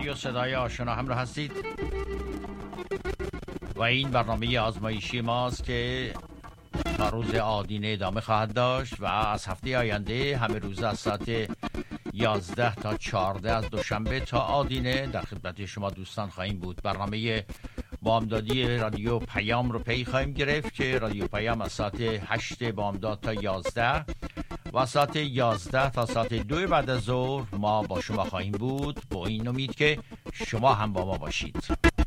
رادیو صدای آشنا همراه هستید و این برنامه آزمایشی ماست که تا روز آدینه ادامه خواهد داشت و از هفته آینده همه روز از ساعت 11 تا 14 از دوشنبه تا آدینه در خدمت شما دوستان خواهیم بود. برنامه بامدادی رادیو پیام رو پی خواهیم گرفت که رادیو پیام از ساعت 8 بامداد تا 11 و ساعت 11 تا ساعت 2 بعد از ظهر ما با شما خواهیم بود، با این امید که شما هم با ما باشید.